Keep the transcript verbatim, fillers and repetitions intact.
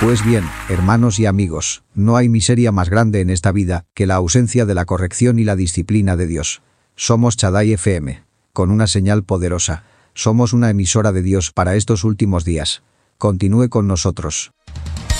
Pues bien, hermanos y amigos, no hay miseria más grande en esta vida que la ausencia de la corrección y la disciplina de Dios. Somos Shaddai F M. Con una señal poderosa. Somos una emisora de Dios para estos últimos días. Continúe con nosotros.